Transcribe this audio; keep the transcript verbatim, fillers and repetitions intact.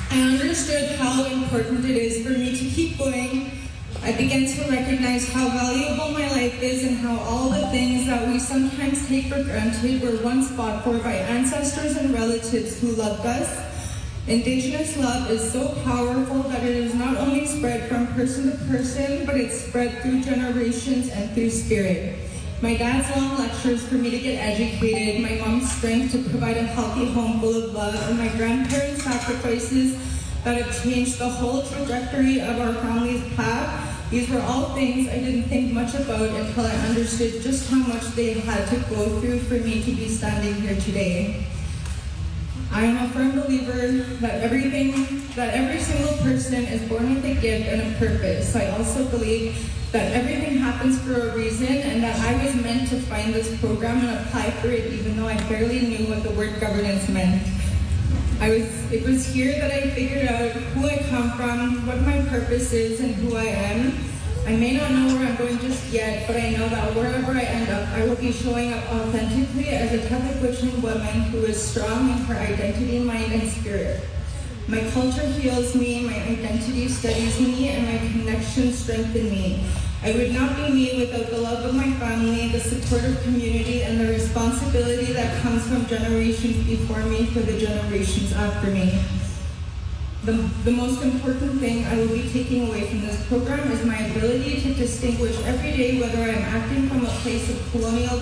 I understood how important it is for me to keep going. I began to recognize how valuable my life is and how all the things that we sometimes take for granted were once fought for by ancestors and relatives who loved us. Indigenous love is so powerful that it is not only spread from person to person, but it's spread through generations and through spirit. My dad's long lectures for me to get educated, my mom's strength to provide a healthy home full of love, and my grandparents' sacrifices that have changed the whole trajectory of our family's path. These were all things I didn't think much about until I understood just how much they had to go through for me to be standing here today. I am a firm believer that everything, that every single person is born with a gift and a purpose. I also believe that everything happens for a reason and that I was meant to find this program and apply for it even though I barely knew what the word governance meant. I was, it was here that I figured out who I come from, what my purpose is, and who I am. I may not know where I'm going just yet, but I know that wherever I end up, I will be showing up authentically as a Tethikwitchin woman who is strong in her identity, mind, and spirit. My culture heals me, my identity steadies me, and my connections strengthen me. I would not be me without the love of my family, the supportive community, and the responsibility that comes from generations before me for the generations after me. The, the most important thing I will be taking away from this program is my ability to distinguish every day whether I'm acting from a place of colonial